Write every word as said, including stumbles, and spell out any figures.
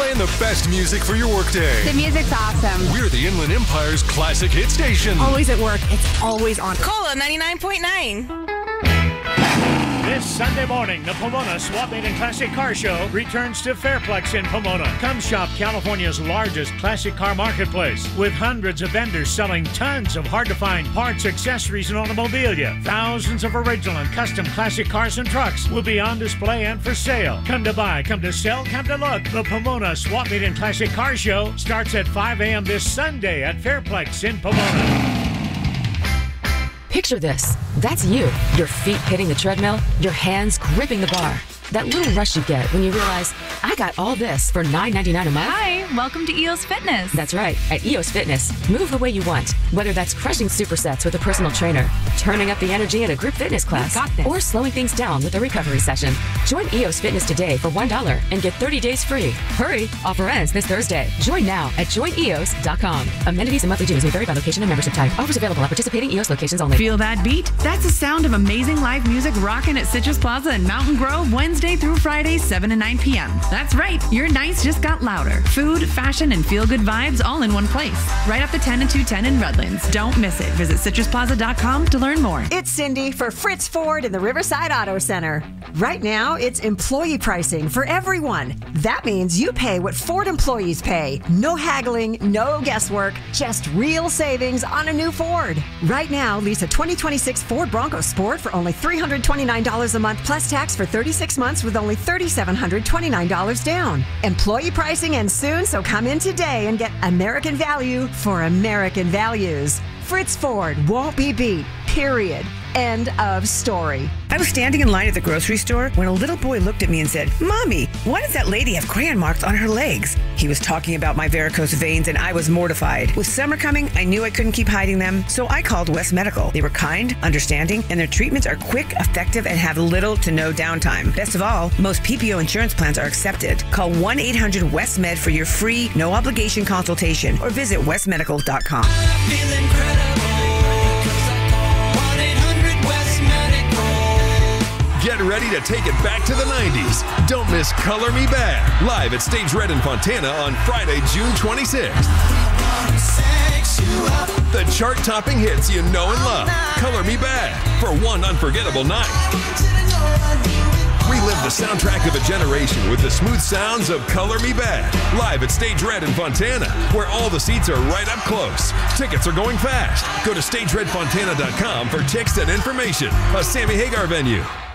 Playing the best music for your workday. The music's awesome. We're the Inland Empire's classic hit station. Always at work. It's always on. Cola ninety-nine point nine. This Sunday morning, the Pomona Swap Meet and Classic Car Show returns to Fairplex in Pomona. Come shop California's largest classic car marketplace with hundreds of vendors selling tons of hard-to-find parts, accessories, and automobilia. Thousands of original and custom classic cars and trucks will be on display and for sale. Come to buy, come to sell, come to look. The Pomona Swap Meet and Classic Car Show starts at five a.m. this Sunday at Fairplex in Pomona. Picture this. That's you. Your feet hitting the treadmill, your hands gripping the bar. That little rush you get when you realize, I got all this for nine ninety-nine a month. Hi, welcome to E O S Fitness. That's right. At E O S Fitness, move the way you want. Whether that's crushing supersets with a personal trainer, turning up the energy in a group fitness class, got this. or slowing things down with a recovery session. Join E O S Fitness today for one dollar and get thirty days free. Hurry, offer ends this Thursday. Join now at join e o s dot com. Amenities and monthly dues may vary by location and membership type. Offers available at participating E O S locations only. Feel that beat? That's the sound of amazing live music rocking at Citrus Plaza in Mountain Grove Wednesday through Friday, seven to nine p.m. That's right, your nights just got louder. Food, fashion, and feel-good vibes all in one place. Right off the ten and two ten in Redlands. Don't miss it. Visit citrus plaza dot com to learn more. It's Cindy for Fritz Ford in the Riverside Auto Center. Right now, it's employee pricing for everyone. That means you pay what Ford employees pay. No haggling, no guesswork, just real savings on a new Ford. Right now, lease a twenty twenty-six Ford Bronco Sport for only three hundred twenty-nine dollars a month plus tax for thirty-six months with only three thousand seven hundred twenty-nine dollars down. Employee pricing ends soon, so come in today and get American value for American values. Fritz Ford won't be beat, period. End of story. I was standing in line at the grocery store when a little boy looked at me and said, Mommy, why does that lady have crayon marks on her legs? He was talking about my varicose veins and I was mortified. With summer coming, I knew I couldn't keep hiding them, so I called West Medical. They were kind, understanding, and their treatments are quick, effective, and have little to no downtime. Best of all, most P P O insurance plans are accepted. Call one eight hundred west med for your free, no-obligation consultation or visit west medical dot com. Get ready to take it back to the nineties. Don't miss Color Me Bad, live at Stage Red in Fontana on Friday, June twenty-sixth. The chart-topping hits you know and love. Color Me Bad for one unforgettable night. Relive the soundtrack of a generation with the smooth sounds of Color Me Bad, live at Stage Red in Fontana, where all the seats are right up close. Tickets are going fast. Go to stage red fontana dot com for tickets and information. A Sammy Hagar venue.